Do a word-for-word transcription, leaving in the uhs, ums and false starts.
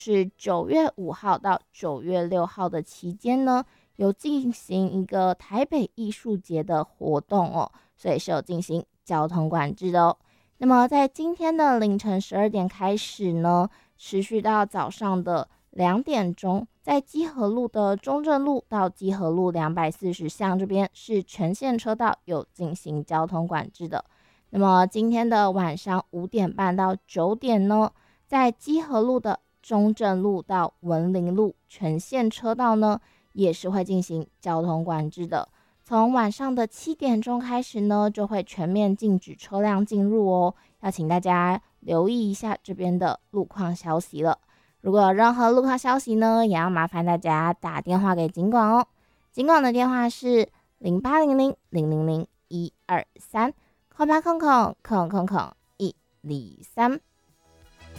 是九月五号到九月六号的期间呢，有进行一个台北艺术节的活动哦，所以是有进行交通管制的哦。那么在今天的凌晨十二点开始呢，持续到早上的两点钟，在基河路的中正路到基河路两百四十巷这边是全线车道有进行交通管制的。那么今天的晚上五点半到九点呢，在基河路的中正路到文林路全线车道呢，也是会进行交通管制的。从晚上的七点钟开始呢，就会全面禁止车辆进入哦，要请大家留意一下这边的路况消息了。如果有任何路况消息呢，也要麻烦大家打电话给警广哦。警广的电话是零八零零零零零一二三。空八空空空空空一二三。